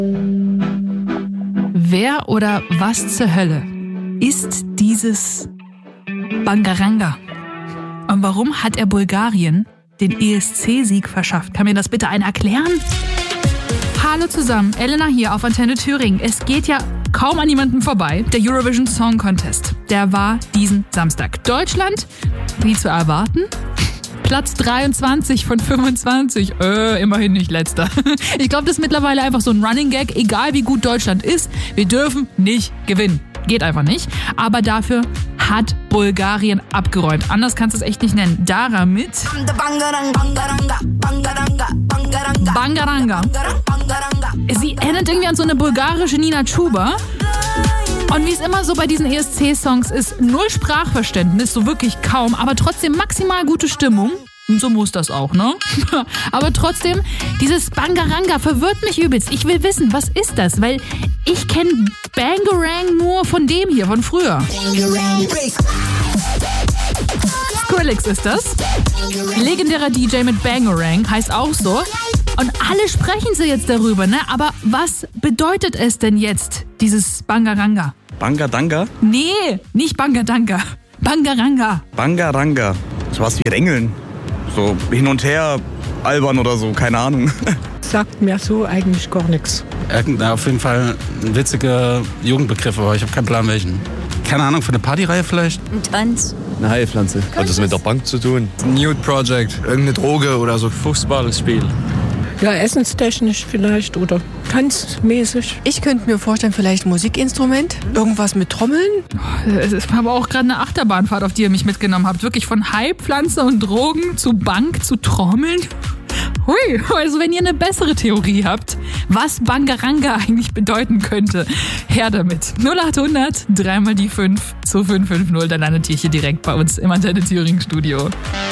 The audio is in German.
Wer oder was zur Hölle ist dieses Bangaranga? Und warum hat er Bulgarien den ESC-Sieg verschafft? Kann mir das bitte einer erklären? Hallo zusammen, Elena hier auf Antenne Thüringen. Es geht ja kaum an niemandem vorbei. Der Eurovision Song Contest, der war diesen Samstag. Deutschland, wie zu erwarten, Platz 23 von 25. Immerhin nicht letzter. Ich glaube, das ist mittlerweile einfach so ein Running Gag. Egal wie gut Deutschland ist, wir dürfen nicht gewinnen. Geht einfach nicht. Aber dafür hat Bulgarien abgeräumt. Anders kannst du es echt nicht nennen. Dara mit Bangaranga. Sie erinnert irgendwie an so eine bulgarische Nina Chuba. Und wie es immer so bei diesen ESC-Songs ist, null Sprachverständnis, so wirklich kaum, aber trotzdem maximal gute Stimmung. Und so muss das auch, ne? Aber trotzdem, dieses Bangaranga verwirrt mich übelst. Ich will wissen, was ist das? Weil ich kenne Bangarang nur von dem hier, von früher. Skrillex ist das. Legendärer DJ mit Bangarang, heißt auch so. Und alle sprechen sie jetzt darüber, ne? Aber was bedeutet es denn jetzt, dieses Bangaranga? Bangadanga? Nee, nicht Bangadanga. Bangaranga. Bangaranga. Sowas wie Engeln. So hin und her albern oder so, keine Ahnung. Sagt mir so eigentlich gar nichts. Auf jeden Fall ein witziger Jugendbegriff, aber ich habe keinen Plan welchen. Keine Ahnung, für eine Partyreihe vielleicht? Ein Tanz. Eine Heilpflanze. Hat das mit der Bank zu tun? Nude Project. Irgendeine Droge oder so. Fußballspiel. Ja, essenstechnisch vielleicht oder tanzmäßig. Ich könnte mir vorstellen, vielleicht ein Musikinstrument. Irgendwas mit Trommeln. Es ist aber auch gerade eine Achterbahnfahrt, auf die ihr mich mitgenommen habt. Wirklich von Heilpflanze und Drogen zu Bank zu Trommeln. Hui, also wenn ihr eine bessere Theorie habt, was Bangaranga eigentlich bedeuten könnte, her damit. 0800 3 mal die 5 zu 550, dann landet ihr hier direkt bei uns im Antenne Thüringen Studio.